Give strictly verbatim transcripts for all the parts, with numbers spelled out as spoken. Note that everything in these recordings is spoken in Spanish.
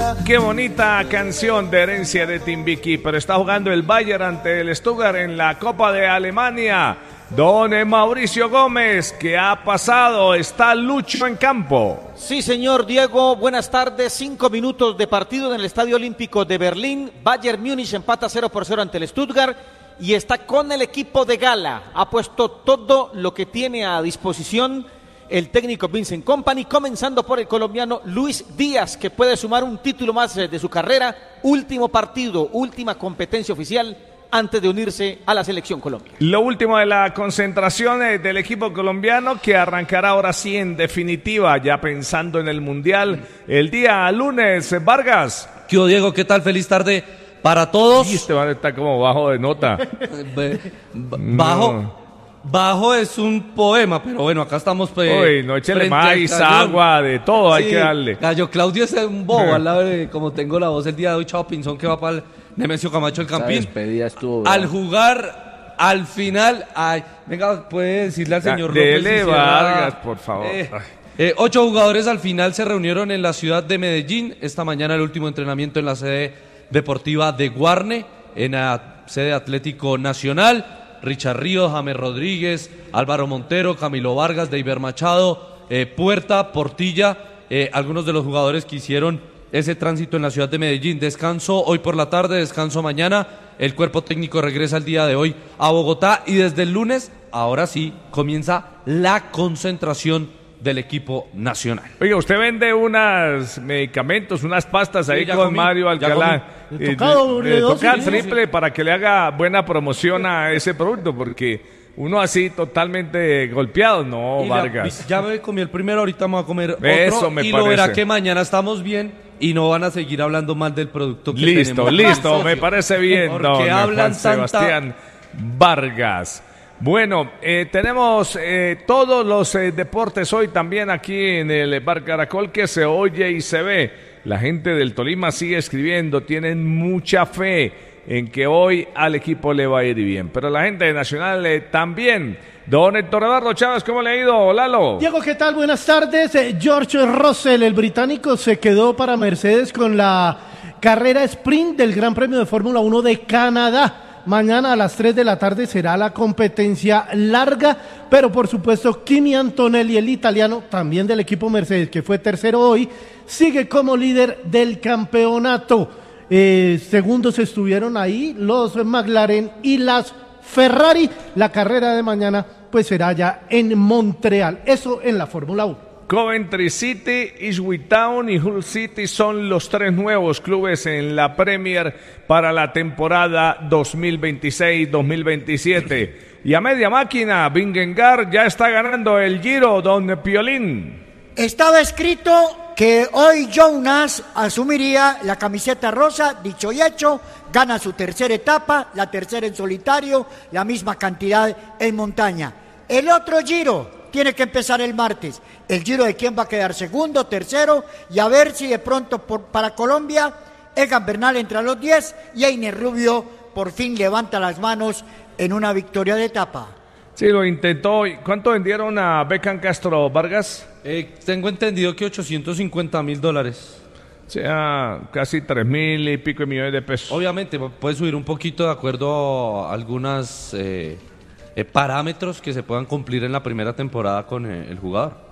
Qué bonita canción de herencia de Timbiquí, pero está jugando el Bayern ante el Stuttgart en la Copa de Alemania. Don Mauricio Gómez, ¿qué ha pasado? ¿Está Lucho en campo? Sí, señor Diego, buenas tardes. Cinco minutos de partido en el Estadio Olímpico de Berlín. Bayern Múnich empata cero por cero ante el Stuttgart y está con el equipo de gala. Ha puesto todo lo que tiene a disposición el técnico Vincent Kompany, comenzando por el colombiano Luis Díaz, que puede sumar un título más de su carrera. Último partido, última competencia oficial antes de unirse a la selección Colombia. Lo último de la concentración del equipo colombiano, que arrancará ahora sí en definitiva, ya pensando en el Mundial, el día lunes. Vargas. ¿Qué hubo, Diego? ¿Qué tal? Feliz tarde para todos. Y este man está como bajo de nota. Bajo... No. Bajo es un poema, pero bueno, acá estamos. Pues, Uy, no échale maíz, agua, de todo, sí, hay que darle. Gallo Claudio es un bobo, al lado de como tengo la voz el día de hoy, Chao Pinzón, que va para el Nemesio Camacho el Campín. Despedida estuvo, al jugar, al final, ay, venga, puede decirle al señor López. Dele Vargas, por favor. Eh, eh, ocho jugadores al final se reunieron en la ciudad de Medellín. Esta mañana el último entrenamiento en la sede deportiva de Guarne, en la sede Atlético Nacional. Richard Ríos, James Rodríguez, Álvaro Montero, Camilo Vargas, Deiber Machado, eh, Puerta, Portilla, eh, algunos de los jugadores que hicieron ese tránsito en la ciudad de Medellín. Descanso hoy por la tarde, descanso mañana. El cuerpo técnico regresa el día de hoy a Bogotá y desde el lunes, ahora sí, comienza la concentración del equipo nacional. Oiga, usted vende unos medicamentos, unas pastas ahí sí, con comí, Mario Alcalá. Le tocado, le, le toca al triple sí. para que le haga buena promoción a ese producto, porque uno así totalmente golpeado, no, y Vargas. La, ya me comí el primero, ahorita vamos a comer otro. Eso me y parece. Lo verá que mañana estamos bien y no van a seguir hablando mal del producto que listo, tenemos. Listo, listo, me parece bien, porque don hablan Juan Sebastián tanta... Vargas. Bueno, eh, tenemos eh, todos los eh, deportes hoy también aquí en el Bar Caracol, que se oye y se ve. La gente del Tolima sigue escribiendo, tienen mucha fe en que hoy al equipo le va a ir bien. Pero la gente de Nacional eh, también. Don Héctor Eduardo Chávez, ¿cómo le ha ido, Lalo? Diego, ¿qué tal? Buenas tardes. Eh, George Russell, el británico, se quedó para Mercedes con la carrera sprint del Gran Premio de Fórmula uno de Canadá. Mañana a las tres de la tarde será la competencia larga, pero por supuesto Kimi Antonelli, el italiano, también del equipo Mercedes, que fue tercero hoy, sigue como líder del campeonato. Eh, segundos estuvieron ahí los McLaren y las Ferrari. La carrera de mañana pues será ya en Montreal, eso en la Fórmula uno. Coventry City, Ipswich Town y Hull City son los tres nuevos clubes en la Premier para la temporada dos mil veintiséis dos mil veintisiete. Y a media máquina, Vingegaard ya está ganando el Giro, don Piolín. Estaba escrito que hoy Jonas asumiría la camiseta rosa, dicho y hecho, gana su tercera etapa, la tercera en solitario, la misma cantidad en montaña. El otro Giro tiene que empezar el martes. El Giro de quién va a quedar segundo, tercero, y a ver si de pronto por, para Colombia Egan Bernal entra a los diez y Einer Rubio por fin levanta las manos en una victoria de etapa. Sí, lo intentó. ¿Cuánto vendieron a Beckham Castro, Vargas? Eh, tengo entendido que ochocientos cincuenta mil dólares. O sea, casi tres mil y pico de millones de pesos. Obviamente, puede subir un poquito de acuerdo a algunas eh, eh, parámetros que se puedan cumplir en la primera temporada con eh, el jugador.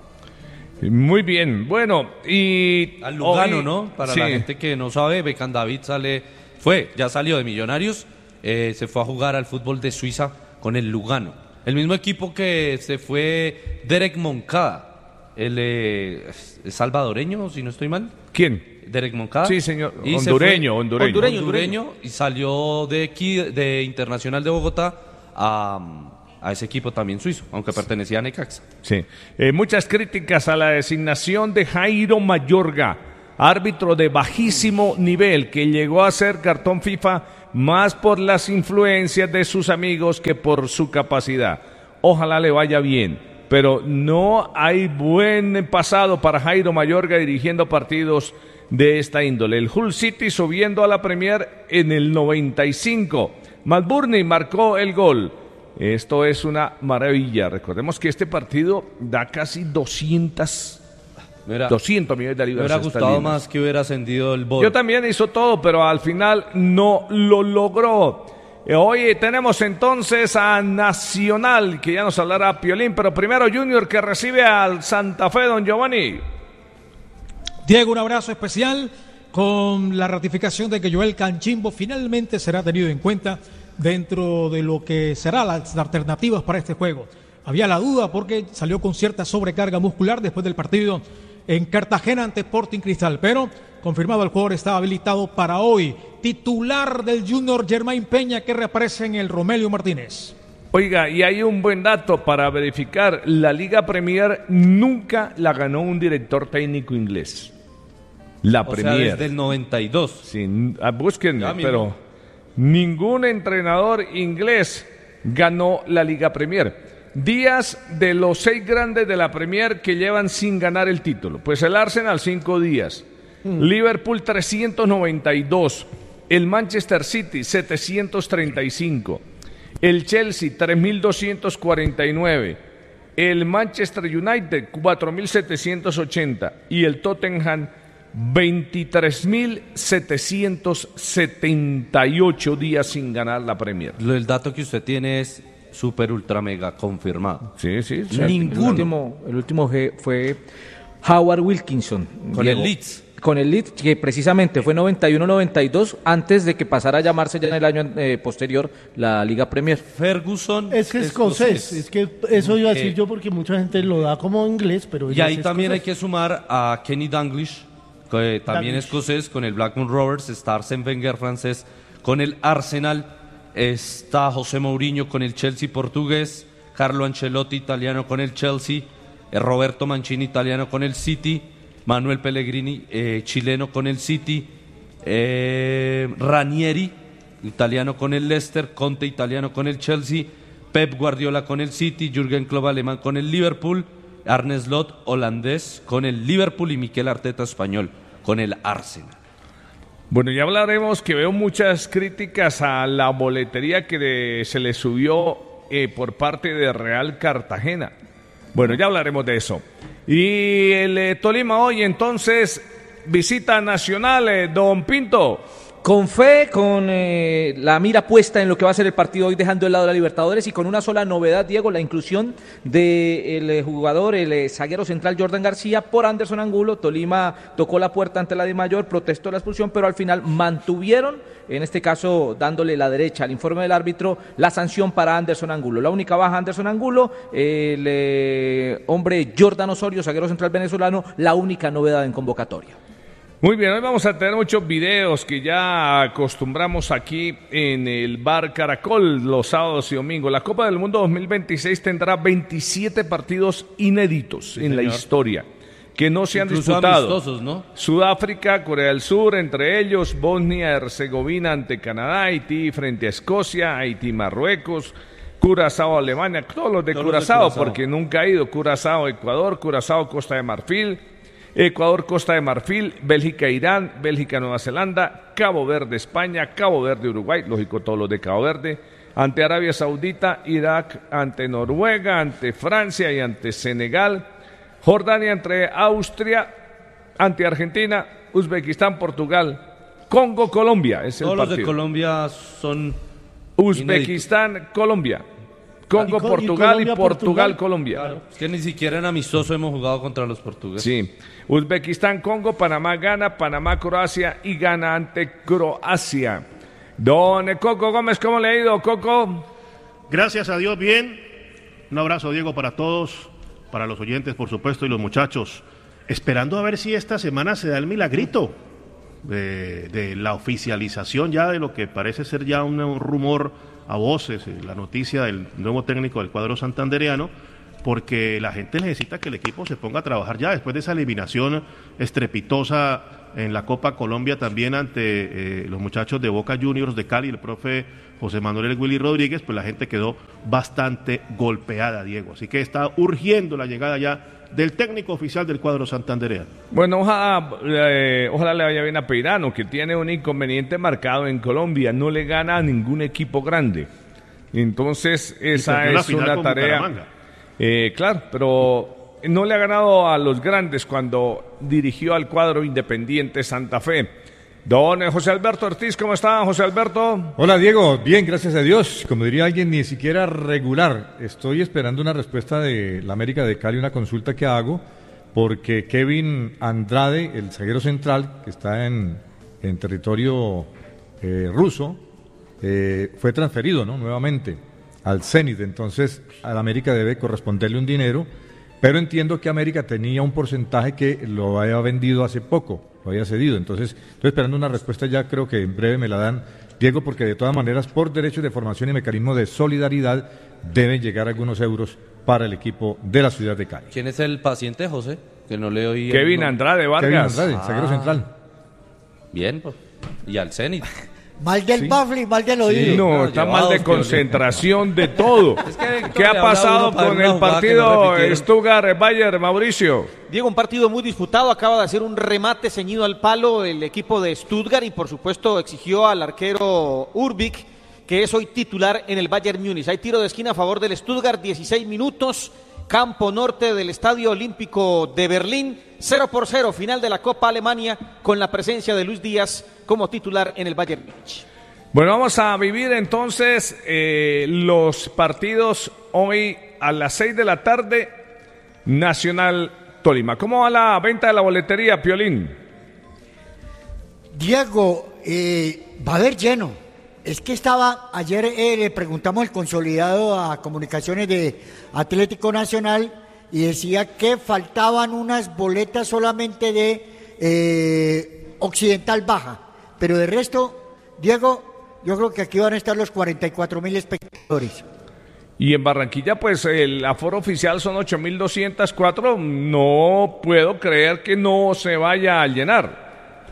Muy bien, bueno, y... Al Lugano, hoy, ¿no? Para sí. la gente que no sabe, Beckham David sale, fue, ya salió de Millonarios, eh, se fue a jugar al fútbol de Suiza con el Lugano. El mismo equipo que se fue Derek Moncada, el eh, salvadoreño, si no estoy mal. ¿Quién? Derek Moncada. Sí, señor, y hondureño, hondureño. Hondureño, hondureño, y salió de aquí, de Internacional de Bogotá a... a ese equipo también suizo, aunque pertenecía a Necaxa. Sí. Eh, muchas críticas a la designación de Jairo Mayorga, árbitro de bajísimo nivel, que llegó a ser cartón FIFA más por las influencias de sus amigos que por su capacidad. Ojalá le vaya bien, pero no hay buen pasado para Jairo Mayorga dirigiendo partidos de esta índole. El Hull City subiendo a la Premier en el noventa y cinco. McBurney marcó el gol. Esto es una maravilla. Recordemos que este partido da casi doscientas Mira, doscientos millones de me libras hubiera gustado esterlinas. más que hubiera ascendido el Boys. Yo también hizo todo, pero al final no lo logró. Hoy tenemos entonces a Nacional, que ya nos hablará Piolín, pero primero Junior, que recibe al Santa Fe, don Giovanni. Diego, un abrazo especial con la ratificación de que Joel Canchimbo finalmente será tenido en cuenta dentro de lo que serán las alternativas para este juego. Había la duda porque salió con cierta sobrecarga muscular después del partido en Cartagena ante Sporting Cristal, pero confirmado el jugador estaba habilitado para hoy. Titular del Junior, Germain Peña, que reaparece en el Romelio Martínez. Oiga, y hay un buen dato para verificar. La Liga Premier nunca la ganó un director técnico inglés. La o Premier. sea, desde el noventa y dos. Sí, búsquenme, Ya, pero ningún entrenador inglés ganó la Liga Premier. Días de los seis grandes de la Premier que llevan sin ganar el título. Pues el Arsenal, cinco días. Mm. Liverpool, trescientos noventa y dos. El Manchester City, setecientos treinta y cinco. El Chelsea, tres mil doscientos cuarenta y nueve. El Manchester United, cuatro mil setecientos ochenta. Y el Tottenham, veintitrés mil setecientos setenta y ocho días sin ganar la Premier. El dato que usted tiene es super ultra mega confirmado. Sí, sí. sí. Ninguno. El último, el último fue Howard Wilkinson. Con Diego. el Leeds. Con el Leeds, que precisamente fue noventa y uno noventa y dos, antes de que pasara a llamarse ya en el año eh, posterior la Liga Premier. Ferguson. Es que es escocés, es que eso iba a decir eh, yo porque mucha gente lo da como inglés, pero... Y ahí también hay que sumar a Kenny Dalglish, que también Dalglish. escocés, con el Blackburn Rovers, está Arsène Wenger francés, con el Arsenal, está José Mourinho con el Chelsea portugués, Carlo Ancelotti italiano con el Chelsea, eh, Roberto Mancini italiano con el City, Manuel Pellegrini eh, chileno con el City, eh, Ranieri italiano con el Leicester, Conte italiano con el Chelsea, Pep Guardiola con el City, Jürgen Klopp alemán con el Liverpool, Arne Slot holandés con el Liverpool y Mikel Arteta español con el Arsenal. Bueno, ya hablaremos, que veo muchas críticas a la boletería que de, se le subió eh, por parte de Real Cartagena. Bueno, ya hablaremos de eso. Y el eh, Tolima hoy entonces visita Nacional, eh, don Pinto. Con fe, con eh, la mira puesta en lo que va a ser el partido hoy, dejando de lado la Libertadores, y con una sola novedad, Diego, la inclusión del de jugador, el eh, zaguero central Jordan García por Anderson Angulo. Tolima tocó la puerta ante la DIMAYOR, protestó la expulsión, pero al final mantuvieron, en este caso dándole la derecha al informe del árbitro, la sanción para Anderson Angulo. La única baja Anderson Angulo, el eh, hombre Jordan Osorio, zaguero central venezolano, la única novedad en convocatoria. Muy bien, hoy vamos a tener muchos videos que ya acostumbramos aquí en el Bar Caracol los sábados y domingos. La Copa del Mundo dos mil veintiséis tendrá veintisiete partidos inéditos sí, en señor. La historia, que no se han incluso disputado. Amistosos, ¿no? Sudáfrica, Corea del Sur, entre ellos Bosnia-Herzegovina ante Canadá, Haití frente a Escocia, Haití, Marruecos, Curazao, Alemania, todos los de, todos Curazao, los de Curazao, porque nunca ha ido. Curazao, Ecuador, Curazao, Costa de Marfil, Ecuador, Costa de Marfil, Bélgica, Irán, Bélgica, Nueva Zelanda, Cabo Verde, España, Cabo Verde, Uruguay, lógico todos los de Cabo Verde, ante Arabia Saudita, Irak, ante Noruega, ante Francia y ante Senegal, Jordania entre Austria, ante Argentina, Uzbekistán, Portugal, Congo, Colombia, es el todos partido. Los de Colombia son Uzbekistán, inéditos. Colombia. Congo, y con, Portugal y, Colombia, y Portugal, Portugal, Colombia. Claro, es que ni siquiera en amistoso hemos jugado contra los portugueses. Sí. Uzbekistán, Congo, Panamá gana, Panamá, Croacia y gana ante Croacia. Don Coco Gómez, ¿cómo le ha ido, Coco? Gracias a Dios, bien. Un abrazo, Diego, para todos, para los oyentes, por supuesto, y los muchachos. Esperando a ver si esta semana se da el milagrito de, de la oficialización ya de lo que parece ser ya un, un rumor a voces, la noticia del nuevo técnico del cuadro santandereano, porque la gente necesita que el equipo se ponga a trabajar ya después de esa eliminación estrepitosa en la Copa Colombia también ante eh, los muchachos de Boca Juniors de Cali, el profe José Manuel Willy Rodríguez. Pues la gente quedó bastante golpeada, Diego, así que está urgiendo la llegada ya del técnico oficial del cuadro santandereano. Bueno, ojalá, eh, ojalá le vaya bien a Peirano, que tiene un inconveniente marcado en Colombia, no le gana a ningún equipo grande. Entonces esa es una tarea. Eh, claro, pero no le ha ganado a los grandes cuando dirigió al cuadro Independiente Santa Fe. Don José Alberto Ortiz, ¿cómo está, José Alberto? Hola, Diego. Bien, gracias a Dios. Como diría alguien, ni siquiera regular. Estoy esperando una respuesta de la América de Cali, una consulta que hago, porque Kevin Andrade, el zaguero central, que está en, en territorio eh, ruso, eh, fue transferido, ¿no?, nuevamente al Zenit. Entonces, a la América debe corresponderle un dinero, pero entiendo que América tenía un porcentaje que lo había vendido hace poco, lo había cedido. Entonces, estoy esperando una respuesta, ya creo que en breve me la dan, Diego, porque de todas maneras, por derechos de formación y mecanismo de solidaridad, deben llegar algunos euros para el equipo de la ciudad de Cali. ¿Quién es el paciente, José? Que no le oí. Kevin el... Andrade Vargas. Kevin Andrade, Ah. zaguero central. Bien, pues. Y al Zenit. Mal del Sí. bafle, mal del oído. Sí, no, no, está llevados, mal de concentración de todo. Es que Víctor ¿Qué le ha habla pasado a uno para con una el jugada que no partido repitieron. Stuttgart-Bayern, Mauricio? Diego, un partido muy disputado, acaba de hacer un remate ceñido al palo el equipo de Stuttgart y por supuesto exigió al arquero Urbik, que es hoy titular en el Bayern Múnich. Hay tiro de esquina a favor del Stuttgart, dieciséis minutos, campo norte del Estadio Olímpico de Berlín, cero por cero, final de la Copa Alemania con la presencia de Luis Díaz como titular en el Bayern Múnich. Bueno, vamos a vivir entonces eh, los partidos hoy a las seis de la tarde, Nacional Tolima. ¿Cómo va la venta de la boletería, Piolín? Diego, eh, va a haber lleno. Es que estaba, ayer eh, le preguntamos al consolidado a Comunicaciones de Atlético Nacional y decía que faltaban unas boletas solamente de eh, Occidental Baja, pero de resto, Diego, yo creo que aquí van a estar los cuarenta y cuatro mil espectadores. Y en Barranquilla, pues el aforo oficial son ocho mil doscientos cuatro. No puedo creer que no se vaya a llenar.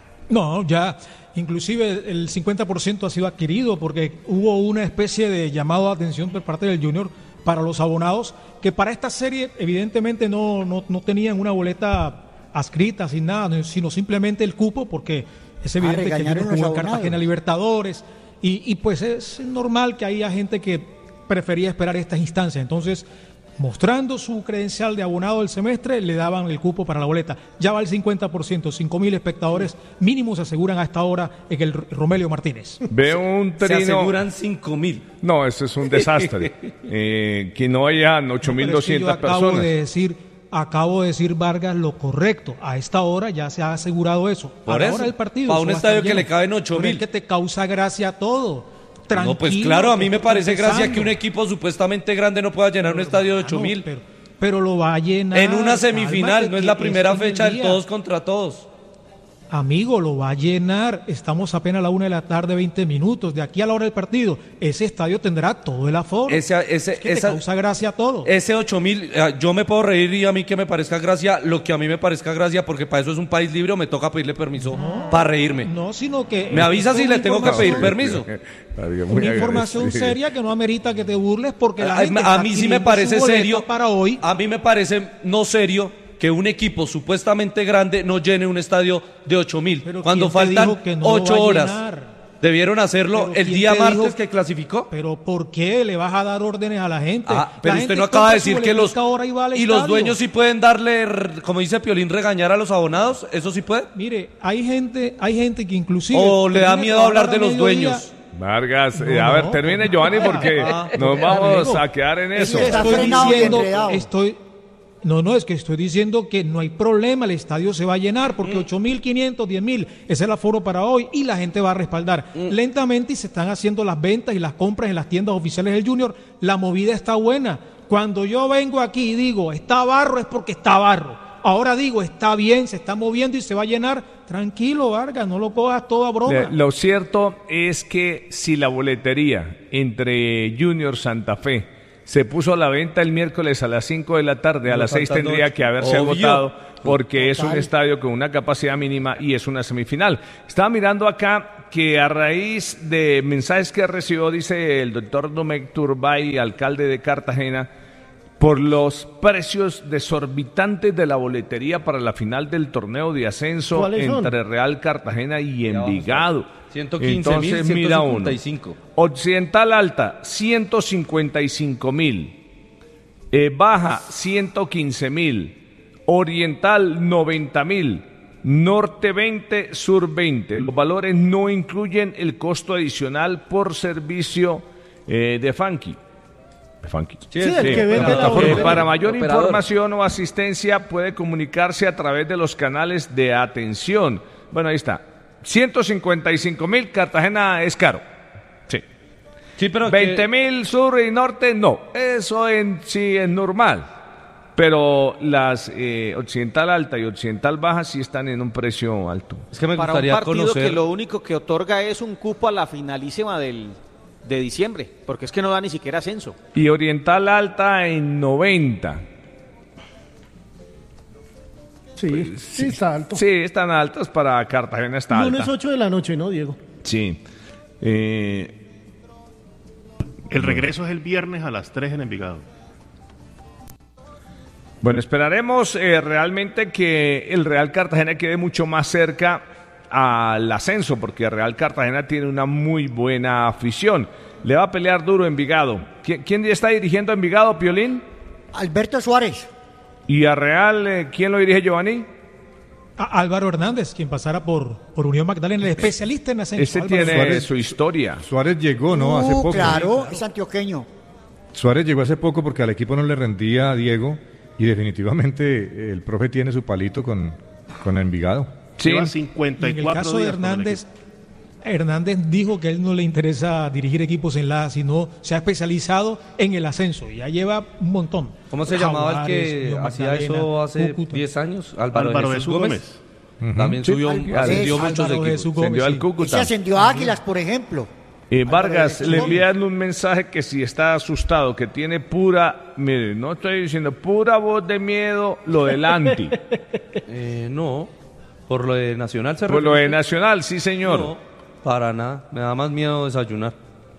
No, ya inclusive el cincuenta por ciento ha sido adquirido porque hubo una especie de llamado de atención por parte del Junior para los abonados que para esta serie evidentemente no, no, no tenían una boleta adscrita sin nada, sino simplemente el cupo porque es evidente que el Junior jugó en Cartagena Libertadores y, y pues es normal que haya gente que prefería esperar estas instancias. Entonces, mostrando su credencial de abonado del semestre, le daban el cupo para la boleta. Ya va el cincuenta por ciento, cinco mil espectadores mínimos se aseguran a esta hora en el Romelio Martínez. Veo un trino. Se aseguran cinco mil. No, eso es un desastre. eh, que no hayan ocho mil doscientas Acabo personas. de decir, acabo de decir, Vargas, lo correcto. A esta hora ya se ha asegurado eso. Por a la eso, hora del partido. para eso un va a estadio estar que lleno. le caben ocho Pero mil. es que te causa gracia todo. Tranquilo, No, pues claro, a mí me está parece gracia empezando. que un equipo supuestamente grande no pueda llenar un estadio de ocho Ah, no, mil. pero, pero lo va a llenar. En una semifinal, Cálmate, no es la que primera esto en el fecha del día. todos contra todos. Amigo, lo va a llenar. Estamos apenas a la una de la tarde, veinte minutos. De aquí a la hora del partido, ese estadio tendrá todo el aforo. Ese, ese, es que esa- te causa gracia todo. Ese ocho mil, eh, yo me puedo reír y a mí que me parezca gracia, lo que a mí me parezca gracia, porque para eso es un país libre o me toca pedirle permiso para reírme. No, sino que... Me avisa si es una le tengo que pedir información- permiso. Una información seria que no amerita que te burles porque la A, gente a está mí sí me adquiriendo parece su boleta serio. para hoy. A mí me parece no serio que un equipo supuestamente grande no llene un estadio de ocho mil. Pero Cuando ¿quién te faltan dijo que no lo ocho va a horas. llenar? Debieron hacerlo Pero el ¿quién día te martes dijo? que clasificó. Pero ¿por qué le vas a dar órdenes a la gente? Ah, La pero gente usted no acaba de compra su decir que los boletica ahora y va al y los estadio. dueños sí pueden darle, r- como dice Piolín, regañar a los abonados. ¿Eso sí puede? Mire, hay gente, hay gente que inclusive... ¿O le da termina miedo hablar de trabajar a los mediodía. dueños? Vargas, eh, No, a ver, no, termine no, Giovanni no, porque ah, nos amigo, vamos a quedar en es eso. que está Estoy frenado y diciendo, enredado. estoy, no, no, es que estoy diciendo que no hay problema, el estadio se va a llenar porque ocho mil quinientos, diez mil, ese es el aforo para hoy y la gente va a respaldar. Lentamente y se están haciendo las ventas y las compras en las tiendas oficiales del Junior, la movida está buena. Cuando yo vengo aquí y digo, está barro, es porque está barro. Ahora digo, está bien, se está moviendo y se va a llenar. Tranquilo, Vargas, no lo cojas todo a broma. Le- Lo cierto es que si la boletería entre Junior Santa Fe se puso a la venta el miércoles a las cinco de la tarde, a No, las seis faltando tendría ocho. que haberse Obvio. agotado porque es un Total. estadio con una capacidad mínima y es una semifinal. Estaba mirando acá que a raíz de mensajes que recibió, dice el doctor Domecq Turbay, alcalde de Cartagena, por los precios desorbitantes de la boletería para la final del torneo de ascenso ¿Cuáles son? entre Real Cartagena y Envigado. ciento quince mil, Entonces, mira uno. ciento cincuenta y cinco. Occidental Alta, ciento cincuenta y cinco mil. Eh, Baja, ciento quince mil. Oriental, noventa mil. Norte, veinte. Sur, veinte. Los valores no incluyen el costo adicional por servicio eh, de Funky. Funky. Sí, el que vende la Eh, boleta. para mayor Operador. información o asistencia puede comunicarse a través de los canales de atención. Bueno, ahí está. ciento cincuenta y cinco mil, Cartagena es caro. Sí. Sí, pero veinte que- mil sur y norte, no. Eso en sí es normal. Pero las eh, occidental alta y occidental baja sí están en un precio alto. es que me Para un gustaría partido conocer. que lo único que otorga es un cupo a la finalísima del, de diciembre, porque es que no da ni siquiera ascenso. Y oriental alta en noventa. Sí, sí, está alto. Sí, están altas para Cartagena, está Lunes alta. ocho de la noche, ¿no, Diego? Sí. Eh, El regreso es el viernes a las tres en Envigado. Bueno, esperaremos eh, realmente que el Real Cartagena quede mucho más cerca al ascenso, porque el Real Cartagena tiene una muy buena afición. Le va a pelear duro Envigado. ¿Qui- ¿Quién está dirigiendo a Envigado, Piolín? Alberto Suárez. ¿Y a Real eh, quién lo dirige, Giovanni? A- Álvaro Hernández, quien pasara por, por Unión Magdalena, el especialista en ascenso. Ese Álvaro tiene Suárez. su historia. Suárez llegó, ¿no? Hace Uh, poco. claro, es antioqueño. Suárez llegó hace poco porque al equipo no le rendía a Diego y definitivamente el profe tiene su palito con, con Envigado. Sí. Lleva En cincuenta y el cuatro caso de días con el Hernández, equipo. Hernández dijo que a él no le interesa dirigir equipos en la A, sino se ha especializado en el ascenso. Ya lleva un montón. ¿Cómo se llamaba el Jaguares, que Unión hacía Magdalena, eso hace Cúcuta. diez años? Álvaro, Álvaro Jesús Jesús Gómez. Gómez. También Sí, subió, Al- ascendió Álvaro muchos Jesús equipos. Gómez. Ascendió al sí. Y se Cúcuta. ascendió a Águilas, por ejemplo. Eh, Vargas, Álvaro le Jesús envían un mensaje que si está asustado, que tiene pura, mire, no estoy diciendo pura voz de miedo, lo del anti. Eh, no, por lo de Nacional se Por lo de refiere. Nacional, sí señor. No, para nada. Me da más miedo desayunar.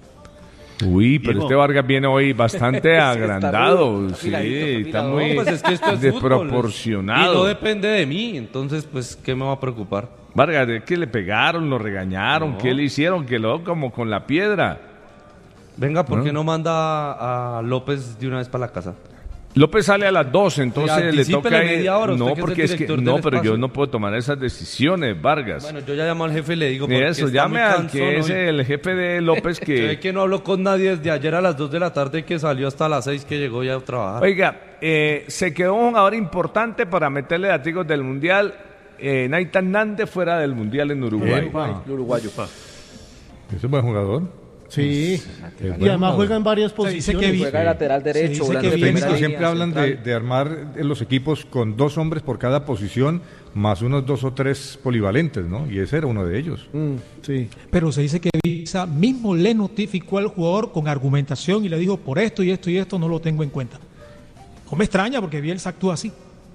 Uy, pero Diego. este Vargas viene hoy bastante está agrandado. rudo, está Sí, afiladito, está está afilado. muy No, pues es que esto es fútbol. desproporcionado. Y no depende de mí, entonces, pues, ¿qué me va a preocupar? Vargas, ¿de qué le pegaron, lo regañaron? No. ¿Qué le hicieron? Que lo como con la piedra. Venga, ¿por ¿No? qué no manda a López de una vez para la casa? López sale a las dos, entonces Sí, le anticípele toca ir- media hora, usted No, que es porque el es que director no, del pero yo espacio. no puedo tomar esas decisiones, Vargas. Bueno, yo ya llamo al jefe y le digo, Ni porque eso, está llame muy al cansón que es hoy. el jefe de López Se ve que... que no habló con nadie desde ayer a las dos de la tarde que salió hasta las seis que llegó ya a trabajar. Oiga, eh, se quedó un jugador importante para meterle datigos del Mundial. Eh, Naitan Nández fuera del Mundial en Uruguay. Epa, El uruguayo. ese es buen jugador. Sí. Es Y buen además jugador. juega en varias Se dice posiciones. que vi- Juega de lateral derecho, dice volante que de viene- primera Técnicos línea, siempre hablan de, central. de armar los equipos con dos hombres por cada posición, más unos dos o tres polivalentes, ¿no? Y ese era uno de ellos. Mm, sí. Pero se dice que Bielsa mismo le notificó al jugador con argumentación y le dijo por esto y esto y esto no lo tengo en cuenta. No me extraña porque Bielsa actúa así.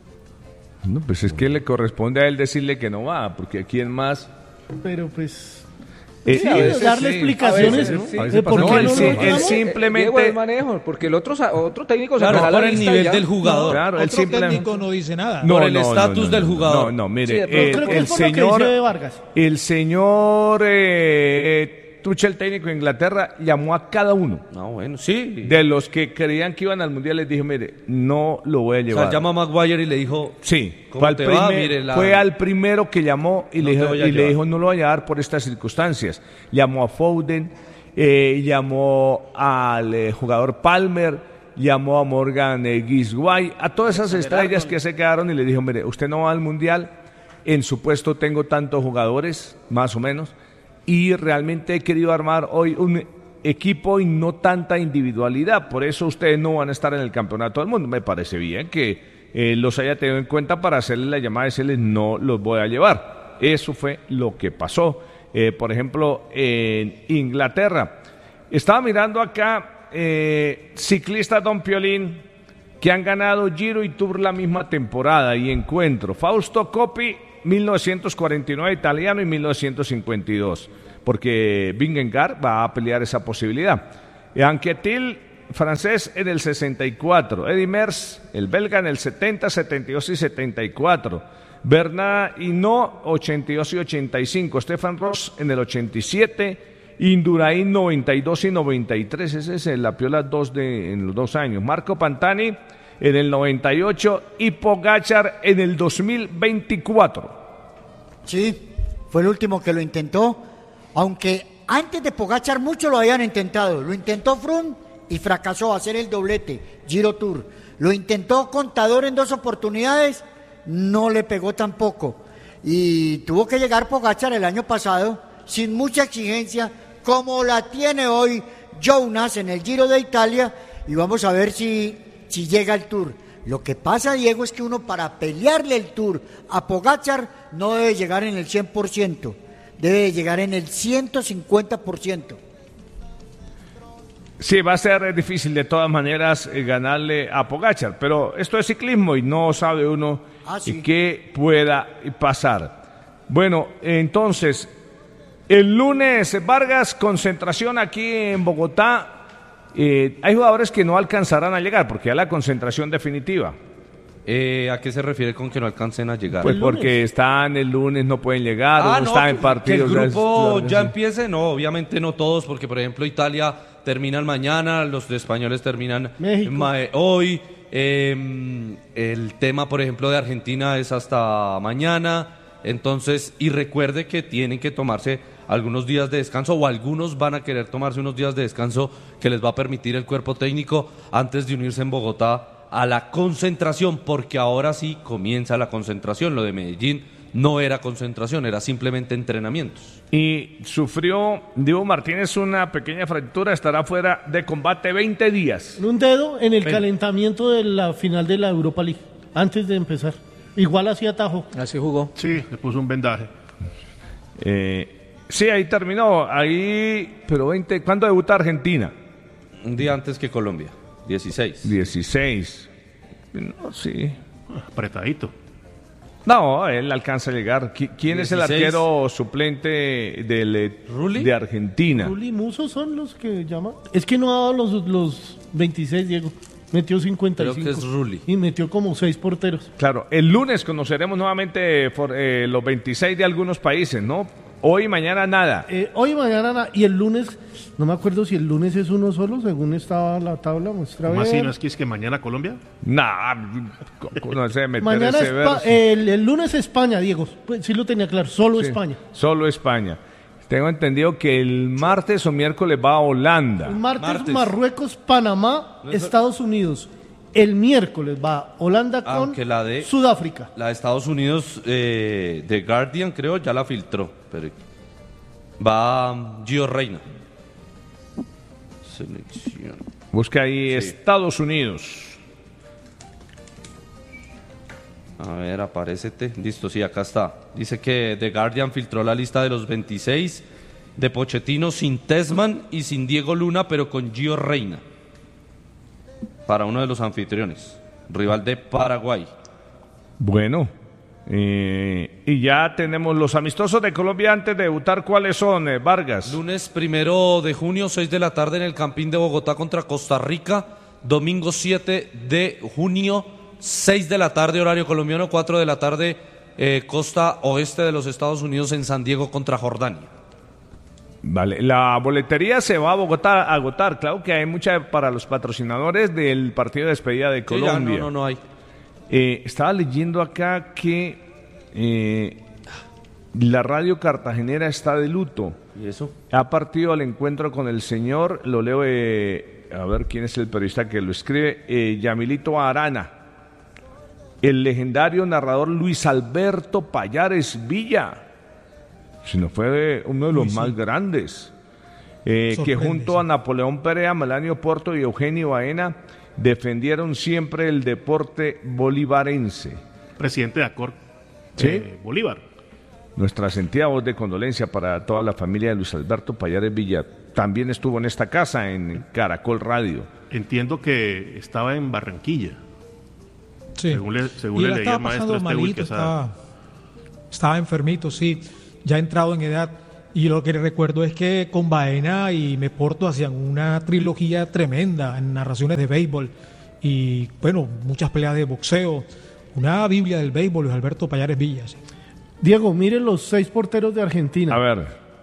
No, pues es que le corresponde a él decirle que no va, porque aquí en más... Pero pues. Eh, Sí, a veces darle sí. explicaciones A veces, ¿no? de A veces por pasa qué No, él, no sí- lo él llamó. simplemente... Diego el manejo, porque el otro, sa- otro técnico Claro, sacará la por el lista nivel ya. del jugador. Claro, él Otro simplemente... técnico no dice nada. Por el estatus del jugador. No, no, mire, Sí, de pronto. eh, Creo que el es por lo que señor, dice Vargas. el señor eh, eh, Tuchel, técnico de Inglaterra, llamó a cada uno No, bueno, sí. de los que creían que iban al mundial. Les dijo, mire, no lo voy a O llevar. sea, llama a Maguire y le dijo, Sí, ¿cómo fue al, te va? primer- Mire, la- fue al primero que llamó y, No le, te dijo, voy a y le llevar. dijo, no lo voy a llevar por estas circunstancias. Llamó a Foden, eh, llamó al eh, jugador Palmer, llamó a Morgan eh, Gisguay, a todas esas estrellas que se quedaron y le dijo, mire, usted no va al mundial, en su puesto tengo tantos jugadores, más o menos, y realmente he querido armar hoy un equipo y no tanta individualidad, por eso ustedes no van a estar en el campeonato del mundo. Me parece bien que eh, los haya tenido en cuenta para hacerles la llamada y decirles no los voy a llevar. Eso fue lo que pasó. Eh, por ejemplo, en Inglaterra. Estaba mirando acá eh, ciclistas Don Piolín que han ganado Giro y Tour la misma temporada y encuentro. Fausto Coppi, mil novecientos cuarenta y nueve italiano y mil novecientos cincuenta y dos, porque Vingegaard va a pelear esa posibilidad. Anquetil, francés, en el sesenta y cuatro. Eddy Merckx, el belga, en el setenta, setenta y dos y setenta y cuatro. Bernard Hinault, ochenta y dos y ochenta y cinco. Stefan Ross en el ochenta y siete. Indurain noventa y dos y noventa y tres, ese es el Lapiola dos de, en los dos años. Marco Pantani en el noventa y ocho y Pogačar en el dos mil veinticuatro. Sí, fue el último que lo intentó, aunque antes de Pogačar muchos lo habían intentado. Lo intentó Froome y fracasó hacer el doblete, Giro Tour. Lo intentó Contador en dos oportunidades, no le pegó tampoco. Y tuvo que llegar Pogačar el año pasado sin mucha exigencia, como la tiene hoy Jonas en el Giro de Italia, y vamos a ver si, si llega al Tour. Lo que pasa, Diego, es que uno para pelearle el Tour a Pogačar no debe llegar en el cien por ciento, debe llegar en el ciento cincuenta por ciento. Sí, va a ser difícil de todas maneras eh, ganarle a Pogačar, pero esto es ciclismo y no sabe uno ah, sí. qué pueda pasar. Bueno, entonces, el lunes, Vargas, concentración aquí en Bogotá. Eh, hay jugadores que no alcanzarán a llegar porque ya la concentración definitiva. Eh, ¿A qué se refiere con que no alcancen a llegar? Pues porque están el lunes, no pueden llegar, ah, o no, no están en que, partidos. que el grupo ya, ya empiece, no, obviamente no todos, porque por ejemplo Italia terminan mañana, los españoles terminan ma- hoy, eh, el tema por ejemplo de Argentina es hasta mañana, entonces, y recuerde que tienen que tomarse algunos días de descanso, o algunos van a querer tomarse unos días de descanso que les va a permitir el cuerpo técnico antes de unirse en Bogotá a la concentración, porque ahora sí comienza la concentración. Lo de Medellín no era concentración, era simplemente entrenamientos. Y sufrió Diego Martínez una pequeña fractura, estará fuera de combate veinte días. Un dedo en el Ven. calentamiento de la final de la Europa League, antes de empezar. Igual así atajo. Así jugó. Sí, le puso un vendaje. Eh, sí, ahí terminó, ahí, pero veinte, ¿cuándo debuta Argentina? Un día antes que Colombia, dieciséis. dieciséis. No, sí. Apretadito. No, él alcanza a llegar. ¿Qui- ¿Quién es el dieciséis. arquero suplente del, eh, ¿Rulli? de Argentina? Rulli y Musso son los que llaman. Es que no ha dado los, los veintiséis, Diego. Metió cincuenta y cinco. Creo que es Rulli. Y metió como seis porteros. Claro, el lunes conoceremos nuevamente for- eh, los veintiséis de algunos países, ¿no? Hoy y mañana nada. Eh, hoy y mañana na- y el lunes, no me acuerdo si el lunes es uno solo, según estaba la tabla, muestra ¿Cómo ver. así? ¿No es que es que mañana Colombia? Nah, no sé, meter Mañana ese Espa- verso. el, el lunes España, Diego. Pues sí lo tenía claro, solo Sí, España. Solo España. Tengo entendido que el martes o miércoles va a Holanda. El martes, Martes. Marruecos, Panamá, No es- Estados Unidos. El miércoles va Holanda con Aunque la de- Sudáfrica. La de Estados Unidos, eh, The Guardian creo, ya la filtró, pero va um, Gio Reina. Selección. Busca ahí Sí. Estados Unidos. A ver, aparécete. Listo, sí, acá está. Dice que The Guardian filtró la lista de los veintiséis de Pochettino sin Tesman y sin Diego Luna, pero con Gio Reina. Para uno de los anfitriones, rival de Paraguay. Bueno, eh, y ya tenemos los amistosos de Colombia antes de debutar. ¿Cuáles son, eh, Vargas? Lunes primero de junio, seis de la tarde en el Campín de Bogotá contra Costa Rica. Domingo siete de junio, seis de la tarde, horario colombiano, cuatro de la tarde, eh, costa oeste de los Estados Unidos en San Diego contra Jordania. Vale, la boletería se va a Bogotá a agotar. Claro que hay mucha para los patrocinadores del partido de despedida de Sí, ya, Colombia. no, no, no hay. Eh, estaba leyendo acá que eh, la radio cartagenera está de luto. ¿Y eso? Ha partido al encuentro con el señor, lo leo, eh, a ver quién es el periodista que lo escribe, eh, Yamilito Arana, el legendario narrador Luis Alberto Payares Villa, si no fue uno de los Uy, sí. más grandes, eh, que Sorprende, junto sí. a Napoleón Perea, Melanio Porto y Eugenio Baena defendieron siempre el deporte bolivarense. Presidente de Acor Sí. eh, Bolívar. Nuestra sentida voz de condolencia para toda la familia de Luis Alberto Payares Villa. También estuvo en esta casa, en Caracol Radio. Entiendo que estaba en Barranquilla. Sí. Según le, según Y le la leí estaba al maestro pasando este malito, Quesada. estaba, estaba enfermito, sí, ya entrado en edad. Y lo que recuerdo es que con Baena y Meporto hacían una trilogía tremenda en narraciones de béisbol y, bueno, muchas peleas de boxeo. Una biblia del béisbol, Luis Alberto Payares Villa. Sí. Diego, miren los seis porteros de Argentina. A ver,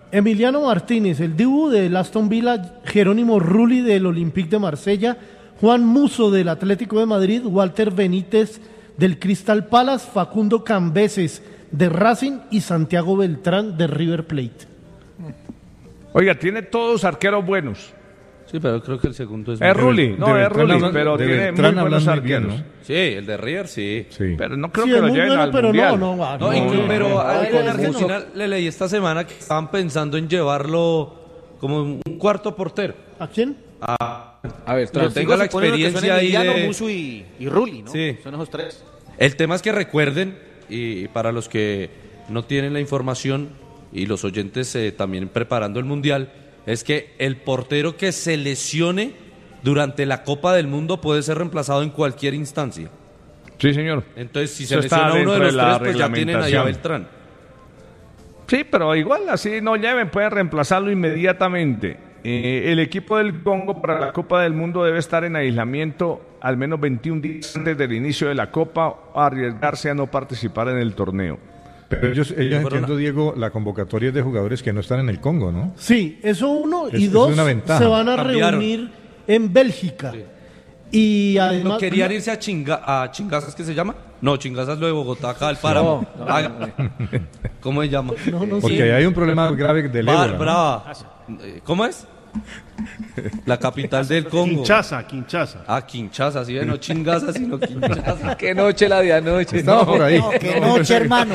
Emiliano Martínez, el Dibu del Aston Villa, Jerónimo Rulli del Olympique de Marsella, Juan Musso del Atlético de Madrid, Walter Benítez del Crystal Palace, Facundo Cambeses de Racing y Santiago Beltrán de River Plate. Oiga, tiene todos arqueros buenos. Sí, pero creo que el segundo es... Es Rulli, no, es Rulli, hablan- pero de tiene Beltrán muy buenos hablan muy bien, arqueros. ¿no? Sí, el de River, sí. Sí. Pero no creo Sí, que es lo muy lleven bueno, al pero Mundial. no, no, va, No, no, inclu- no, pero no, ahí no, en no, Argentina le leí esta semana que estaban pensando en llevarlo como un cuarto portero. ¿A quién? A, A ver, que tra- tenga la Se supone que son experiencia ahí Emiliano, de... Musso y, y Rulli, ¿no? Sí. Son esos tres. El tema es que recuerden, y para los que no tienen la información y los oyentes eh, también preparando el Mundial, es que el portero que se lesione durante la Copa del Mundo puede ser reemplazado en cualquier instancia. Sí, señor. Entonces, si Eso se está lesiona uno de dentro los de la tres, pues ya tienen ahí a reglamentación. Beltrán. Sí, pero igual así no lleven, pueden reemplazarlo inmediatamente. Eh, el equipo del Congo para la Copa del Mundo debe estar en aislamiento al menos veintiún días antes del inicio de la Copa o arriesgarse a no participar en el torneo. Pero ellos, ellos fueron entiendo, Diego, la convocatoria es de jugadores que no están en el Congo, ¿no? Sí, eso uno. Es- y es dos, una ventaja. se van a Cambiaron. reunir en Bélgica. Y ¿No además... querían irse a, chinga, a Chingazas, ¿qué se llama? No, Chingazas lo de Bogotá, acá al páramo. No, no, Ah, ¿Cómo se llama? No, no, Porque sí. ahí hay un problema grave del Bar- ébola, ¿no? Brava. Eh, ¿Cómo es? La capital del Congo. Quinchaza, Quinchaza. Ah, Kinshasa, sí, no Chingazas, sino Kinshasa. Qué noche la de anoche. Estaba por ahí. No, que noche, hermano.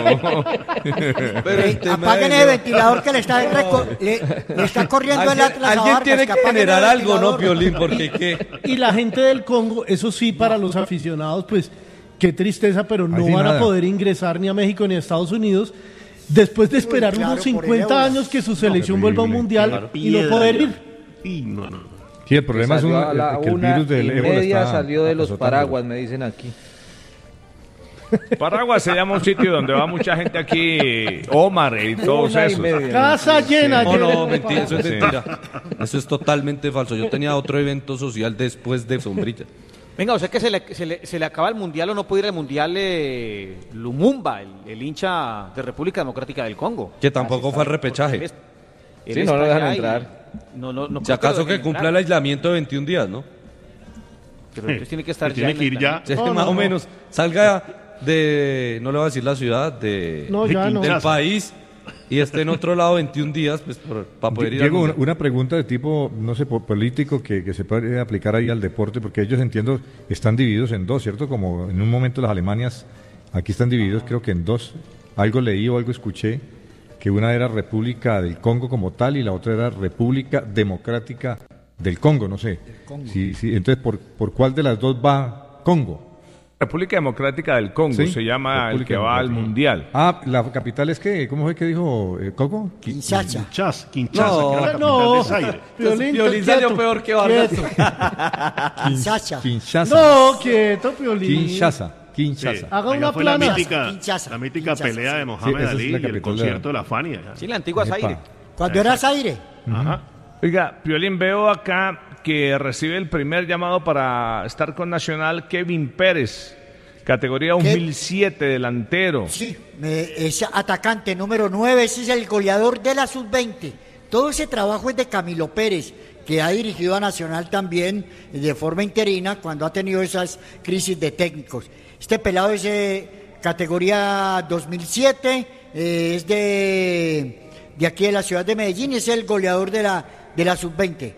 Pero Eh, el tema apaguen de- el ventilador que le está, reco- le, le está corriendo el Alguien, Atlas a alguien Vargas, tiene que apaguen el generar algo, ¿no, ventilador. Piolín? Porque qué. Y la gente del Congo, eso sí, para los aficionados, pues qué tristeza, pero no Así van nada. a poder ingresar ni a México ni a Estados Unidos después de esperar claro, unos por el cincuenta ébola. años que su selección vuelva a un terrible. mundial y no poder ir. Y no, no. Sí, el problema es un- Salió a la que el una virus del y ébola media está salió de los azotando. paraguas, me dicen aquí. Paraguas se llama un sitio donde va mucha gente aquí, Omar y todos Una y esos. media. Casa llena. No, llena no, de mentira, eso es Sí. mentira. Eso es totalmente falso. Yo tenía otro evento social después de Sombrilla. Venga, o sea que se le, se le, se le acaba el Mundial o no puede ir al Mundial eh, Lumumba, el, el hincha de República Democrática del Congo. Que tampoco fue al repechaje. Él es- él Sí, no está lo dejan allá y- entrar. No, no, no Si creo acaso lo que dejen cumpla el entrar, aislamiento de veintiún días, ¿no? pero entonces tiene que estar Que tiene en que ir ya. aislamiento. Sí, No, más no, o no. menos. Salga de, no le voy a decir la ciudad, de, No, ya no. del país y esté en otro lado veintiún días pues, por- para poder ir al Diego, una, Mundial. una pregunta de tipo, no sé, po- político que, que se puede aplicar ahí al deporte, porque ellos, entiendo, están divididos en dos, ¿cierto? Como en un momento las Alemanias, aquí están divididos creo que en dos. Algo leí o algo escuché, que una era República del Congo como tal y la otra era República Democrática del Congo, no sé. Sí, sí, entonces, ¿por, ¿por cuál de las dos va Congo? República Democrática del Congo Sí, se llama el República que va al Democrática. Mundial. Ah, la capital es que, ¿cómo fue que dijo eh, Coco? Quinchacha. Quinchaza, Quinchaza, No, que era la capital no. de Zaire. Piolín, Piolín quieto, salió peor que Vargas. quieto. Quinchacha. Kinshasa. No, quieto, Piolín. Kinshasa. Kinshasa. Sí. Haga Allá una fue la plana. mítica, Quinchaza, la mítica Quinchaza, pelea de Sí, Mohamed esa es Ali la y el capital de- concierto de la Fania. Sí, la antigua Epa. Zaire. Cuando era Zaire. Ajá. Oiga, Piolín, veo acá que recibe el primer llamado para estar con Nacional Kevin Pérez, categoría dos mil siete, delantero. Sí, me- ese atacante número nueve, ese es el goleador de la sub veinte. Todo ese trabajo es de Camilo Pérez, que ha dirigido a Nacional también de forma interina cuando ha tenido esas crisis de técnicos. Este pelado es de categoría dos mil siete, eh, es de, de aquí de la ciudad de Medellín, es el goleador de la, de la sub veinte.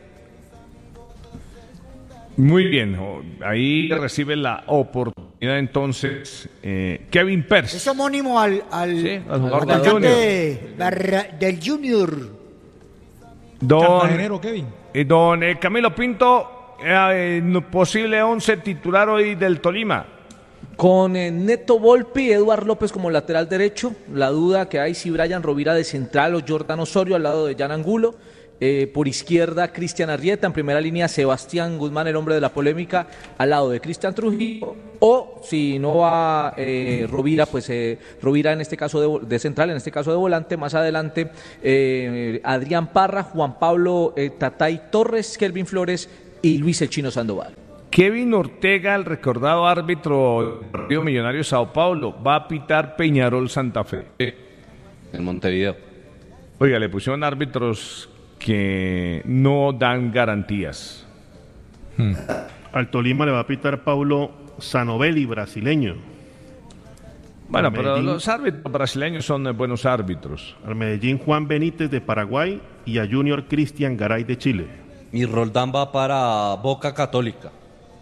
Muy bien, o- ahí recibe la oportunidad entonces eh, Kevin Pérez. Es homónimo al, al, Sí, al jugador al del atacante Junior. de Barra- del Junior. Don, Cartagenero, Kevin. eh, don eh, Camilo Pinto, eh, eh, posible once titular hoy del Tolima. Con eh, Neto Volpi y Eduard López como lateral derecho, la duda que hay si Brian Rovira de central o Jordan Osorio al lado de Jan Angulo. Eh, por izquierda, Cristian Arrieta. En primera línea, Sebastián Guzmán, el hombre de la polémica, al lado de Cristian Trujillo. O si no va eh, Rovira, pues eh, Rovira en este caso de, vo- de central, en este caso de volante. Más adelante, eh, Adrián Parra, Juan Pablo eh, Tatay Torres, Kelvin Flores y Luis El Chino Sandoval. Kevin Ortega, el recordado árbitro del Partido Millonario Sao Paulo, va a pitar Peñarol Santa Fe. En Montevideo. Oiga, le pusieron árbitros que no dan garantías. Hmm. Al Tolima le va a pitar Paulo Sanovelli, brasileño. Bueno, al pero Medellín, los árbitros brasileños son buenos árbitros. Al Medellín, Juan Benítez de Paraguay y a Junior Cristian Garay de Chile. Y Roldán va para Boca Católica.